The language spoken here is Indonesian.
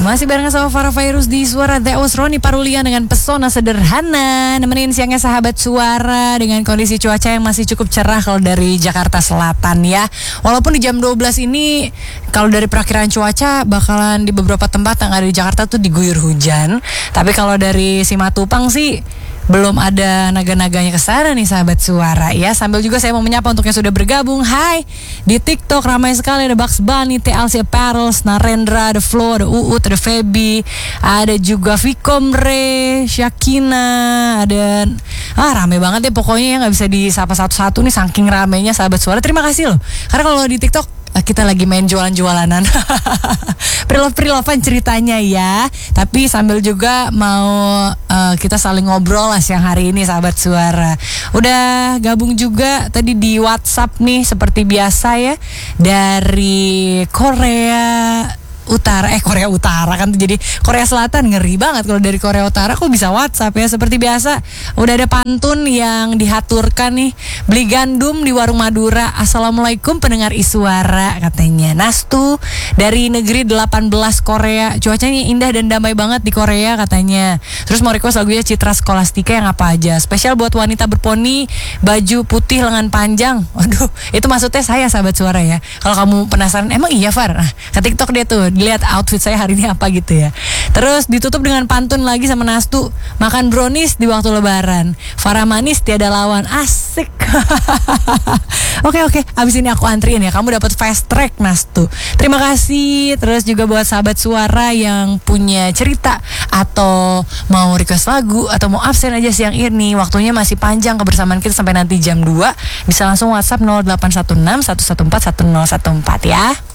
Masih barengan sama Farah Fairuz di Suara. That was Roni Parulian dengan pesona sederhana. Nemenin siangnya sahabat Suara dengan kondisi cuaca yang masih cukup cerah kalau dari Jakarta Selatan ya. Walaupun di jam 12 ini kalau dari perakiran cuaca bakalan di beberapa tempat yang ada di Jakarta tuh diguyur hujan. Tapi kalau dari Simatupang sih belum ada naga-naganya ke sana nih sahabat Suara ya. Sambil juga saya mau menyapa untuk yang sudah bergabung. Hai, di TikTok ramai sekali, ada Bugs Bunny, TLC Apparels, Narendra, ada Flo, ada Uut, ada Feby, ada juga Vikomre, Syakina, ada ramai banget ya pokoknya ya, nggak bisa disapa satu-satu nih saking ramainya sahabat Suara. Terima kasih loh. Karena kalau di TikTok kita lagi main jualan-jualanan pre-love-pre-lovean ceritanya ya. Tapi sambil juga mau kita saling ngobrol lah siang hari ini sahabat Suara. Udah gabung juga tadi di WhatsApp nih seperti biasa ya, dari Korea Utara kan, jadi Korea Selatan. Ngeri banget kalau dari Korea Utara kok bisa WhatsApp ya. Seperti biasa udah ada pantun yang dihaturkan nih. Beli gandum di warung Madura, assalamualaikum pendengar Isuara, katanya Nastu dari negeri 18 Korea. Cuacanya indah dan damai banget di Korea katanya. Terus mau request lagunya Citra Skolastika yang apa aja. Spesial buat wanita berponi, baju putih lengan panjang. Waduh, itu maksudnya saya sahabat Suara ya. Kalau kamu penasaran emang iya Far, nah ke TikTok dia tuh dilihat outfit saya hari ini apa gitu ya. Terus ditutup dengan pantun lagi sama Nastu, makan brownies di waktu lebaran, Farah manis tiada lawan. Asik. Oke, abis ini aku antriin ya, kamu dapat fast track Nastu. Terima kasih. Terus juga buat sahabat Suara yang punya cerita atau mau request lagu atau mau absen aja siang ini, waktunya masih panjang kebersamaan kita sampai nanti jam 2. Bisa langsung WhatsApp 0816 114 1014 ya.